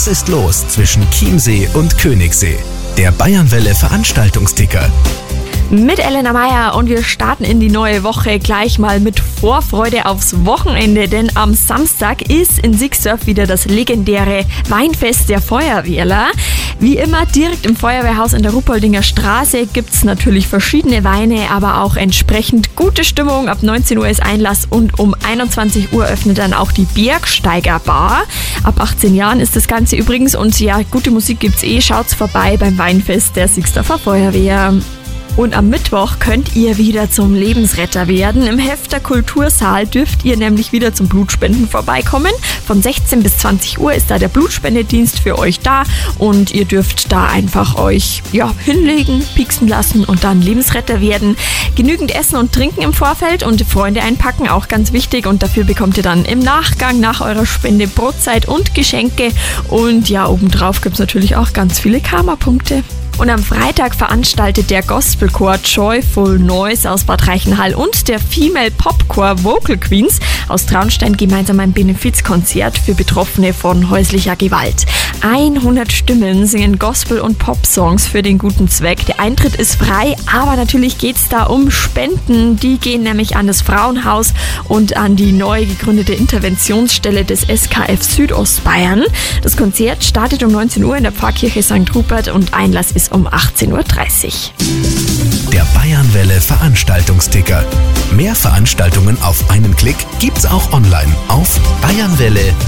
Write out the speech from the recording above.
Was ist los zwischen Chiemsee und Königssee? Der Bayernwelle Veranstaltungsticker. Mit Elena Meyer und wir starten in die neue Woche gleich mal mit Vorfreude aufs Wochenende, denn am Samstag ist in Sixdorf wieder das legendäre Weinfest der Feuerwehrler. Wie immer direkt im Feuerwehrhaus in der Ruppoldinger Straße gibt's natürlich verschiedene Weine, aber auch entsprechend gute Stimmung. Ab 19 Uhr ist Einlass und um 21 Uhr öffnet dann auch die Bergsteigerbar. Ab 18 Jahren ist das Ganze übrigens und ja, gute Musik gibt's Schaut's vorbei beim Weinfest der Sixdorfer Feuerwehr. Und am Mittwoch könnt ihr wieder zum Lebensretter werden. Im Hefter Kultursaal dürft ihr nämlich wieder zum Blutspenden vorbeikommen. Von 16 bis 20 Uhr ist da der Blutspendedienst für euch da und ihr dürft da einfach euch hinlegen, pieksen lassen und dann Lebensretter werden. Genügend Essen und Trinken im Vorfeld und Freunde einpacken, auch ganz wichtig. Und dafür bekommt ihr dann im Nachgang nach eurer Spende Brotzeit und Geschenke. Und ja, obendrauf gibt es natürlich auch ganz viele Karma-Punkte. Und am Freitag veranstaltet der Gospelchor Joyful Noise aus Bad Reichenhall und der Female Popchor Vocal Queens aus Traunstein gemeinsam ein Benefizkonzert für Betroffene von häuslicher Gewalt. 100 Stimmen singen Gospel- und Pop-Songs für den guten Zweck. Der Eintritt ist frei, aber natürlich geht es da um Spenden. Die gehen nämlich an das Frauenhaus und an die neu gegründete Interventionsstelle des SKF Südostbayern. Das Konzert startet um 19 Uhr in der Pfarrkirche St. Rupert und Einlass ist um 18.30 Uhr. Der Bayernwelle Veranstaltungsticker. Mehr Veranstaltungen auf einen Klick gibt's auch online auf bayernwelle.at.